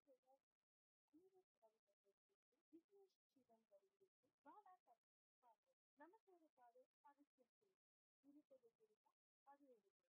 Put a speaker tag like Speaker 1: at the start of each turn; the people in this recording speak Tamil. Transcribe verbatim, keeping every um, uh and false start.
Speaker 1: விக்னேஷ் சிவன் வரிகளுக்கு பாலா பாடல் நமக்கு ஒரு பாடல் அவசியம் இருப்பது குறித்த அது